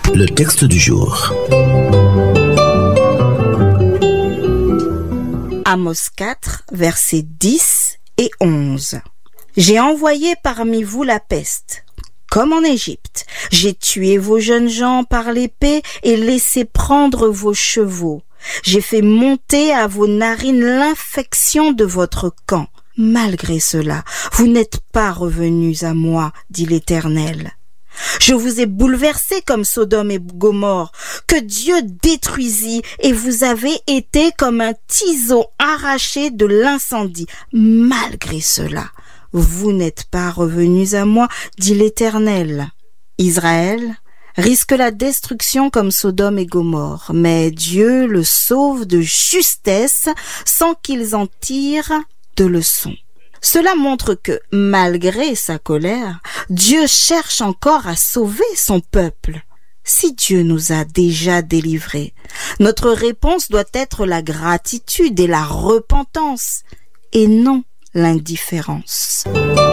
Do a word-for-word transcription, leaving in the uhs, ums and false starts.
Le texte du jour. Amos quatre, versets dix et onze. J'ai envoyé parmi vous la peste, comme en Égypte. J'ai tué vos jeunes gens par l'épée et laissé prendre vos chevaux. J'ai fait monter à vos narines l'infection de votre camp. Malgré cela, vous n'êtes pas revenus à moi, dit l'Éternel. Je vous ai bouleversés comme Sodome et Gomorrhe, que Dieu détruisit, et vous avez été comme un tiseau arraché de l'incendie. Malgré cela, vous n'êtes pas revenus à moi, dit l'Éternel. Israël risque la destruction comme Sodome et Gomorrhe, mais Dieu le sauve de justesse sans qu'ils en tirent de leçons. Cela montre que, malgré sa colère, Dieu cherche encore à sauver son peuple. Si Dieu nous a déjà délivrés, notre réponse doit être la gratitude et la repentance, et non l'indifférence.